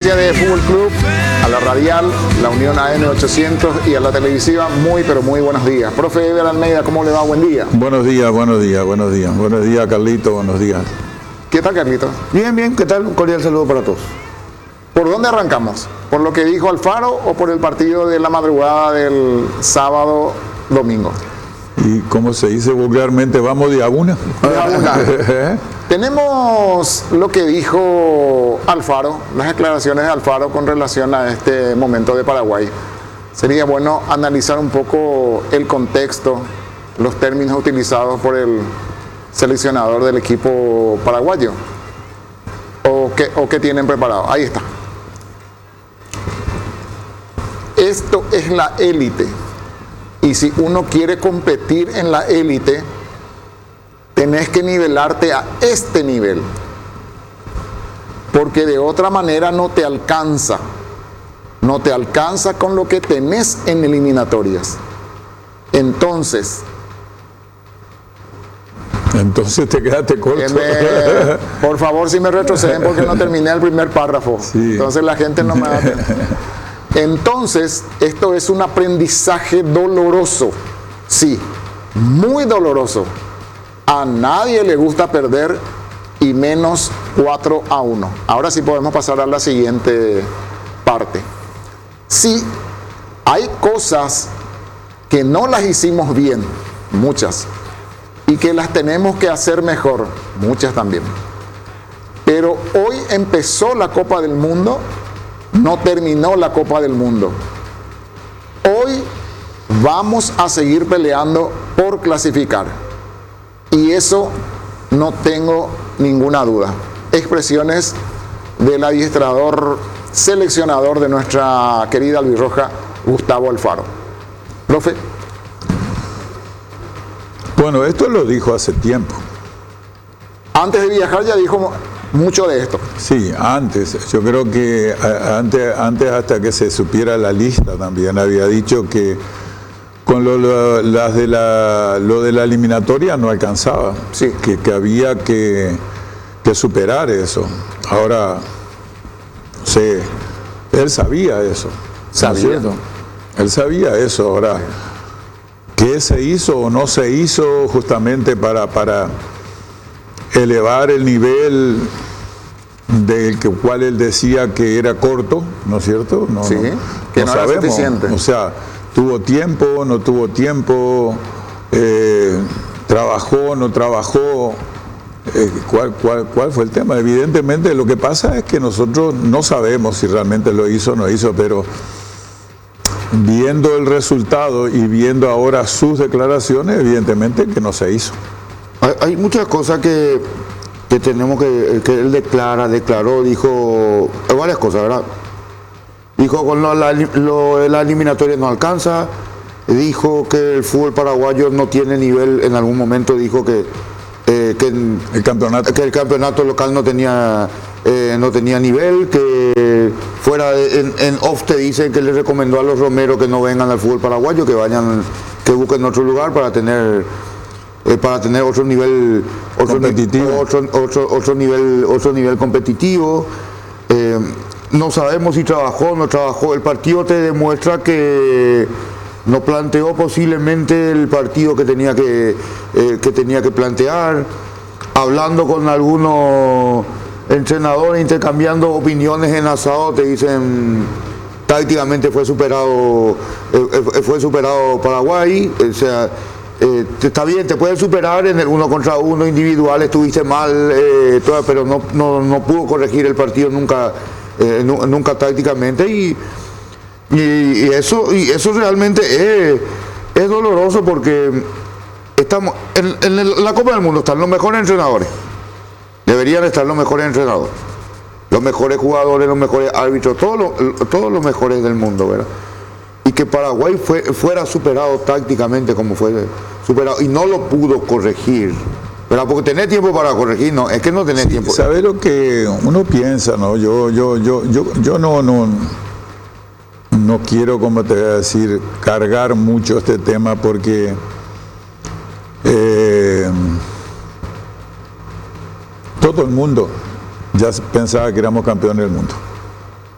audiencia de Fútbol Club, a la radial, la Unión AM800 y a la televisiva, muy pero muy buenos días. Profe Ever Almeida, ¿cómo le va? Buen día. Buenos días, buenos días, buenos días. Buenos días, Carlito, buenos días. ¿Qué tal, Carlito? Bien, bien, ¿qué tal? Un cordial saludo para todos. ¿Por dónde arrancamos? ¿Por lo que dijo Alfaro o por el partido de la madrugada del sábado domingo? Y como se dice vulgarmente, vamos de a una. Tenemos lo que dijo Alfaro, las declaraciones de Alfaro con relación a este momento de Paraguay. Sería bueno analizar un poco el contexto, los términos utilizados por el seleccionador del equipo paraguayo. ¿O qué tienen preparado? Ahí está. Esto es la élite. Y si uno quiere competir en la élite, tenés que nivelarte a este nivel. Porque de otra manera no te alcanza. No te alcanza con lo que tenés en eliminatorias. Entonces te quedaste corto. Por favor, si me retroceden porque no terminé el primer párrafo. Sí. Entonces la gente no me va a tener. Entonces, esto es un aprendizaje doloroso. Sí, muy doloroso. A nadie le gusta perder y menos 4-1. Ahora sí podemos pasar a la siguiente parte. Sí, hay cosas que no las hicimos bien, muchas, y que las tenemos que hacer mejor, muchas también. Pero hoy empezó la Copa del Mundo, no terminó la Copa del Mundo. Hoy vamos a seguir peleando por clasificar. Y eso no tengo ninguna duda. Expresiones del adiestrador, seleccionador de nuestra querida albirroja, Gustavo Alfaro. Profe. Bueno, esto lo dijo hace tiempo. Antes de viajar ya dijo mucho de esto. Sí, antes. Yo creo que antes hasta que se supiera la lista también había dicho que con lo de la eliminatoria no alcanzaba. Sí. Que había que superar eso. Ahora, sí, él sabía eso. ¿Sabía? ¿No? Él sabía eso. Ahora, ¿qué se hizo o no se hizo justamente para elevar el nivel del cual él decía que era corto, ¿no es cierto? No, sí, que no era suficiente. O sea, tuvo tiempo, no tuvo tiempo, trabajó, no trabajó. ¿Cuál fue el tema? Evidentemente lo que pasa es que nosotros no sabemos si realmente lo hizo o no hizo, pero viendo el resultado y viendo ahora sus declaraciones, evidentemente que no se hizo. Hay muchas cosas que tenemos que él declaró, dijo varias cosas, ¿verdad? Dijo con lo de la eliminatoria no alcanza, dijo que el fútbol paraguayo no tiene nivel, en algún momento dijo que el campeonato local no tenía nivel, que fuera en off te dicen que le recomendó a los romeros que no vengan al fútbol paraguayo, que busquen otro lugar para tener otro nivel competitivo. Otro nivel competitivo. No sabemos si trabajó o no trabajó. El partido te demuestra que no planteó posiblemente el partido que tenía que plantear. Hablando con algunos entrenadores, intercambiando opiniones en asado, te dicen tácticamente fue superado Paraguay. O sea, está bien, te pueden superar en el 1 contra 1 individual, estuviste mal, pero no pudo corregir el partido nunca tácticamente, y eso realmente es doloroso, porque estamos en la Copa del Mundo, están los mejores entrenadores, deberían estar los mejores entrenadores, los mejores jugadores, los mejores árbitros, todos los mejores del mundo, ¿verdad? Y que Paraguay fuera superado tácticamente como fue superado, y no lo pudo corregir, ¿verdad? Porque tenés tiempo para corregir, no, es que no tenés tiempo. ¿Sabes lo que uno piensa, no? Yo no quiero, como te voy a decir, cargar mucho este tema, porque todo el mundo ya pensaba que éramos campeones del mundo.